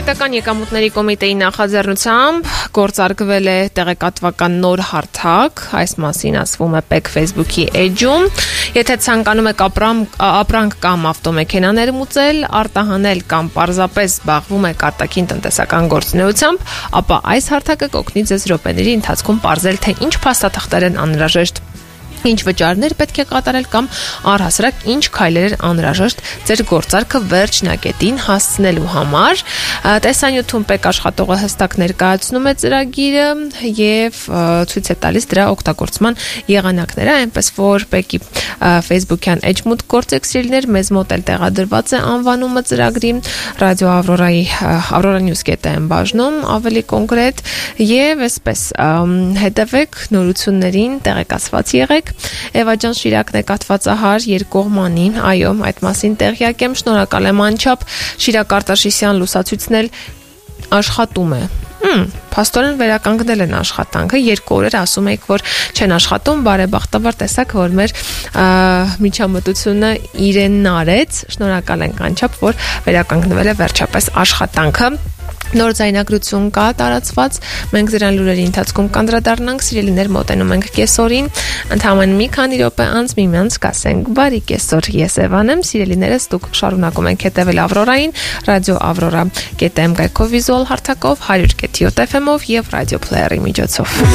Հայկական եկամուտների կոմիտեի նախաձեռնությամբ գործարկվել է տեղեկատվական նոր հարթակ, այս մասին ասվում է ՊԵԿ Facebook-ի էջում։ Եթե ցանկանում եք ապրանք կամ ավտոմեքենաներ մուծել, արտահանել կամ պարզապես զբաղվում եք արտաքին տնտեսական գործունեությամբ, ապա այս հարթակը կօգնի ձեզ րոպեների ընթացքում պարզել, թե ինչ փաստաթղթեր են անհրաժեշտ, ինչ վճարներ պետք է կատարել կամ առհասարակ ինչ քայլեր են անհրաժեշտ ձեր գործարքը վերջնակետին հասցնելու համար։ Տեսանյութում ՊԵԿ աշխատողը հստակ ներկայացնում է ծրագիրը եւ ցույց է տալիս դրա օգտագործման եղանակները, այնպես որ ՊԵԿ-ի Facebook-յան էջ մուտք գործեք սիրելիներ, մեզ մոտ էլ տեղադրված է անվանումը ծրագրի, ռադիո Ավրորայի avroranews.am բաժնում ավելի կոնկրետ եւ այսպես հետևեք նորություններին, տեղեկացված եղեք։ Էվա ջան Շիրակն է կաթվածահար երկկողմանին, այո, այդ մասին տեղյակ եմ, շնորհակալ եմ անչափ, Շիրակ Արտաշիսյան լուսացույցն էլ աշխատում է։ Փաստորեն վերականգնել են աշխատանքը, 2 օրեր ասում եք, որ չեն աշխատում, բարեբախտաբար տեսակ, որ մեր միջամտությունը իրենն արեց, շնորհակալ ենք անչափ, որ վերականգնվել է վերջապես աշխատանքը։ Նոր ձայնագրություն կա տարածված, մենք դրան լուրերի ընթացքում կանդրադառնանք, սիրելիներ, մոտենում ենք կեսօրին, ընդհանրապես մի քանի րոպե անց միմյանց կասենք բարի կեսօր, ես Էվան եմ, սիրելիներս, դուք շարունակում եք հետևել Ավրորային, ռադիո Ավրորա.am կայքով վիզուալ հարթակով, 100.7 FM-ով եւ ռադիո փլեյերի միջոցով։